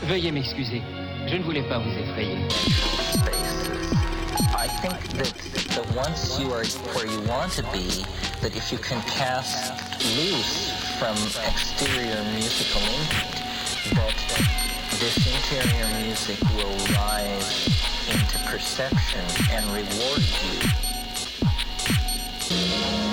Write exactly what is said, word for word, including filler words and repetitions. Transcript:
Veuillez m'excuser. Je ne voulais pas vous effrayer. I think that, that once you are where you want to be, that if you can cast loose from exterior musical input, that this interior music will rise into perception and reward you.